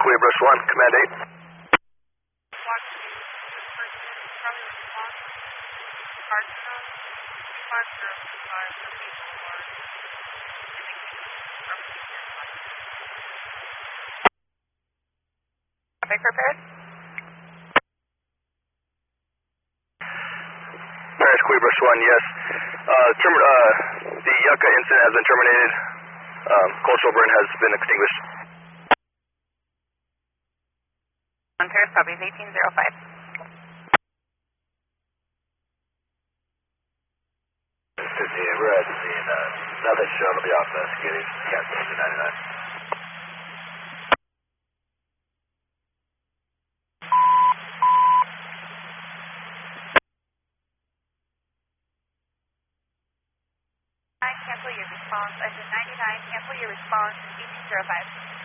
Brush 1, Command 8. Traffic repaired? Paris Brush 1, yes. The Yucca incident has been terminated. Cultural burn has been extinguished. Paris, copy 1805. We're at the scene. Nothing shown to be off investigating. Captain 299. Cancel your response. Engine 99, cancel your response. 1805.